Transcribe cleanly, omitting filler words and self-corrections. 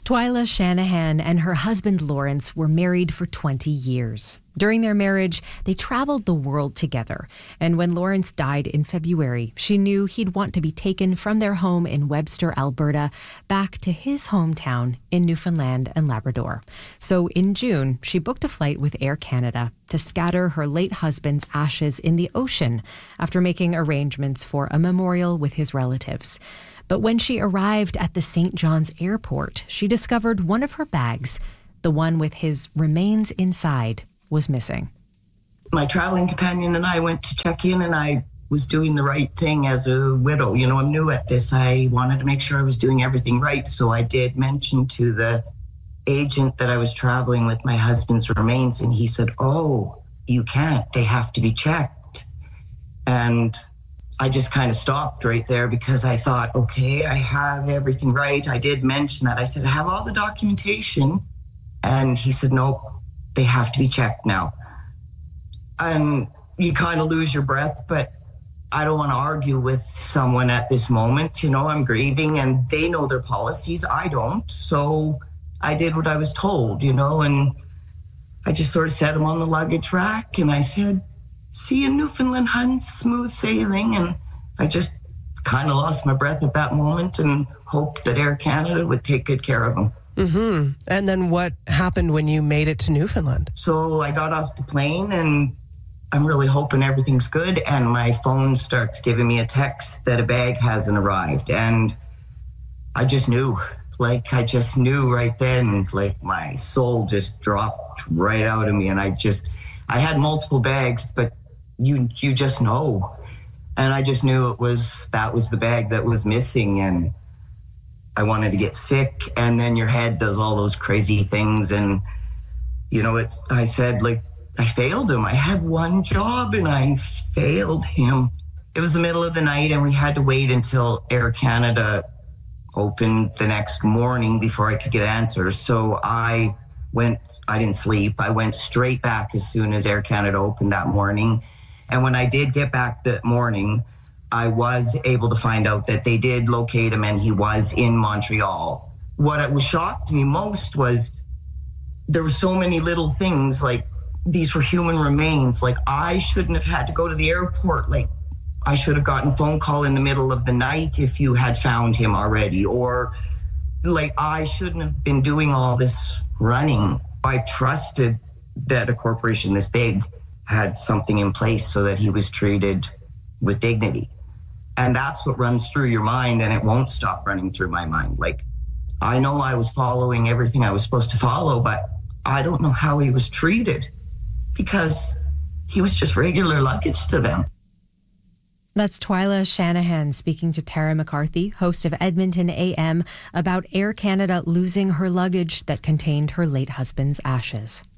Twyla Shanahan and her husband Lawrence were married for 20 years. During their marriage, they traveled the world together. And when Lawrence died in February, she knew he'd want to be taken from their home in Webster, Alberta, back to his hometown in Newfoundland and Labrador. So in June, she booked a flight with Air Canada to scatter her late husband's ashes in the ocean after making arrangements for a memorial with his relatives. But when she arrived at the St. John's airport, she discovered one of her bags, the one with his remains inside, was missing. My traveling companion and I went to check in, and I was doing the right thing as a widow. You know, I'm new at this. I wanted to make sure I was doing everything right. So I did mention to the agent that I was traveling with my husband's remains, and he said, "Oh, you can't. They have to be checked." And I just kind of stopped right there because I thought, okay, I have everything right. I did mention that. I said, I have all the documentation. And he said, no, they have to be checked now. And you kind of lose your breath, but I don't want to argue with someone at this moment. You know, I'm grieving and they know their policies. I don't. So I did what I was told, you know, and I just sort of set them on the luggage rack and I said, see you in Newfoundland, hun, smooth sailing. And I just kind of lost my breath at that moment and hoped that Air Canada would take good care of them. Mm-hmm. And then what happened when you made it to Newfoundland? So I got off the plane and I'm really hoping everything's good. And my phone starts giving me a text that a bag hasn't arrived. And I just knew, right then, like my soul just dropped right out of me. And I had multiple bags, but you just know. And I just knew that was the bag that was missing. And I wanted to get sick. And then your head does all those crazy things. And, you know, I said, like, I failed him. I had one job and I failed him. It was the middle of the night and we had to wait until Air Canada opened the next morning before I could get answers. So I didn't sleep. I went straight back as soon as Air Canada opened that morning. And when I did get back that morning, I was able to find out that they did locate him and he was in Montreal. What was shocked me most was there were so many little things, like these were human remains. Like I shouldn't have had to go to the airport. Like I should have gotten a phone call in the middle of the night if you had found him already. Or like I shouldn't have been doing all this running. I trusted that a corporation this big had something in place so that he was treated with dignity. And that's what runs through your mind, and it won't stop running through my mind. Like, I know I was following everything I was supposed to follow, but I don't know how he was treated because he was just regular luggage to them. That's Twyla Shanahan speaking to Tara McCarthy, host of Edmonton AM, about Air Canada losing her luggage that contained her late husband's ashes.